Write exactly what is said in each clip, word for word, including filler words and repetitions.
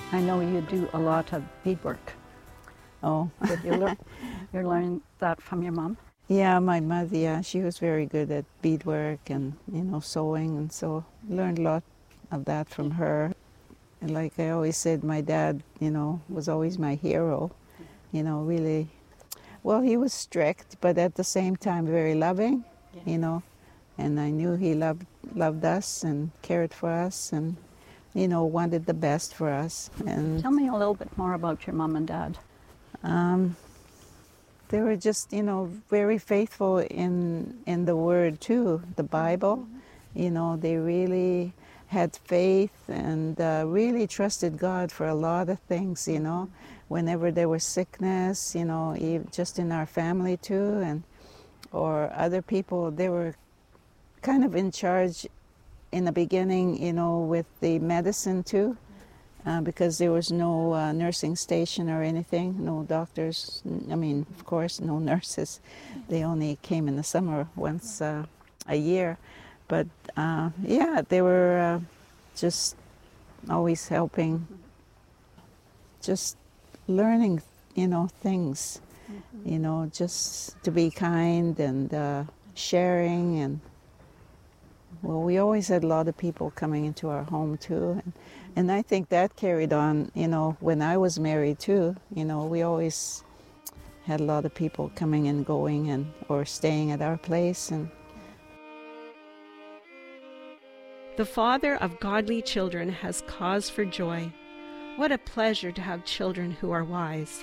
I know you do a lot of beadwork. Oh. Did you learn, you're learning that from your mom? Yeah, my mother, yeah, she was very good at beadwork and, you know, sewing, and so learned a lot of that from her. And like I always said, my dad, you know, was always my hero, you know, really. Well, he was strict, but at the same time very loving, Yeah. you know, and I knew he loved loved us and cared for us and, you know, wanted the best for us. And Tell me a little bit more about your mom and dad. Um, they were just, you know, very faithful in in the Word too, the Bible. You know, they really had faith and uh, really trusted God for a lot of things. You know, whenever there was sickness, you know, ev- just in our family too, and or other people, they were kind of in charge in the beginning. You know, with the medicine too. Uh, because there was no uh, nursing station or anything, no doctors, n- I mean, of course, no nurses. They only came in the summer once uh, a year. But uh, yeah, they were uh, just always helping, just learning, you know, things, you know, just to be kind and uh, sharing. And well, we always had a lot of people coming into our home too. And, and I think that carried on, you know, when I was married too. You know, we always had a lot of people coming and going and or staying at our place. And The father of godly children has cause for joy. What a pleasure to have children who are wise.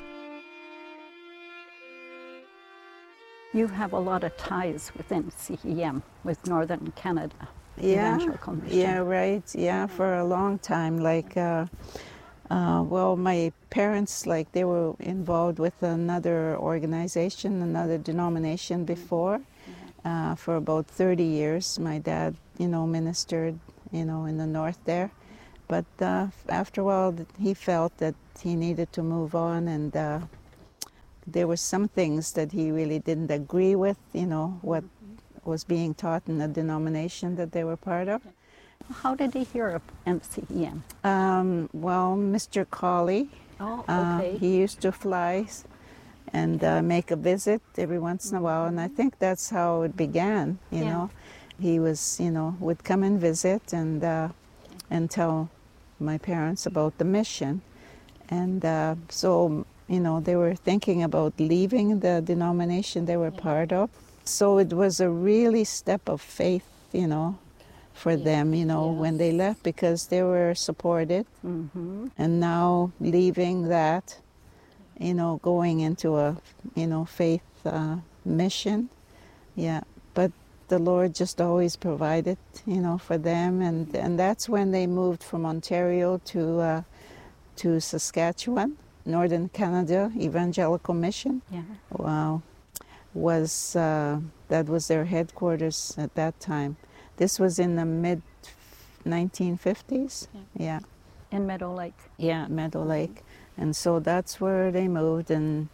You have a lot of ties within C E M, with Northern Canada yeah, Evangelical Mission. yeah, right, yeah, for a long time. Like, uh, uh, well, my parents, like, they were involved with another organization, another denomination before. Uh, for about thirty years, my dad, you know, ministered, you know, in the north there. But uh, after a while, th- he felt that he needed to move on, and uh, there were some things that he really didn't agree with, you know, what was being taught in the denomination that they were part of. How did he hear of M C E M? Um, well, Mister Colley, Oh, uh, okay. he used to fly s- and uh, make a visit every once in a while, and I think that's how it began, you Yeah. know. He was, you know, would come and visit and uh, and tell my parents about the mission. And uh, so, you know, they were thinking about leaving the denomination they were part of. So it was a really step of faith, you know, for Yeah. them, you know, when they Yes. left, because they were supported. Mm-hmm. And now leaving that, you know, going into a, you know, faith uh, mission. Yeah. But the Lord just always provided, you know, for them. And, and that's when they moved from Ontario to, uh, to Saskatchewan, Northern Canada Evangelical Mission. Yeah. Wow. Was, uh, that was their headquarters at that time. This was in the mid nineteen fifties. Yeah. Yeah. In Meadow Lake. Yeah, Meadow Lake. And so that's where they moved, and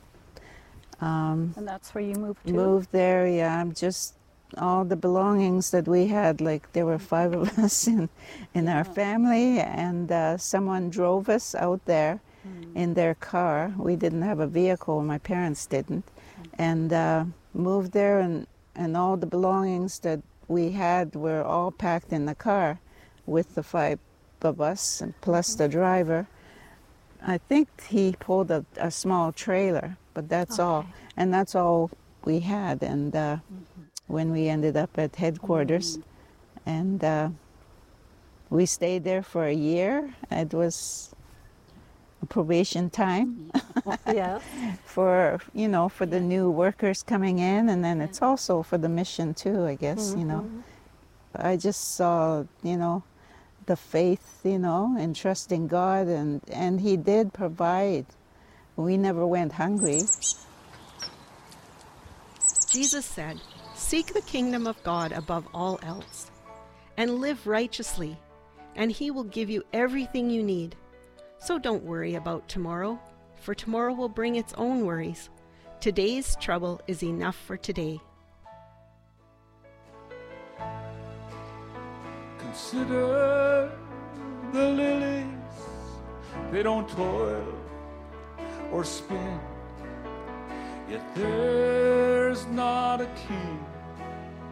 um, And that's where you moved to? moved there, yeah, just all the belongings that we had, like there were five of us in, in Yeah. our family, and uh, someone drove us out there Mm. in their car. We didn't have a vehicle, my parents didn't, and uh, moved there, and, and all the belongings that we had were all packed in the car with the five of us, and plus the driver. I think he pulled a, a small trailer, but that's all. Okay. And that's all we had. And uh, when we ended up at headquarters, and uh, we stayed there for a year. It was a probation time Yeah. for, you know, for the new workers coming in, and then it's also for the mission too, I guess, you know. Mhm. I just saw, you know, the faith, you know, and trusting God, and, and He did provide. We never went hungry. Jesus said, "Seek the kingdom of God above all else, and live righteously, and He will give you everything you need. So don't worry about tomorrow, for tomorrow will bring its own worries. Today's trouble is enough for today." Consider the lilies They don't toil or spin, yet there's not a king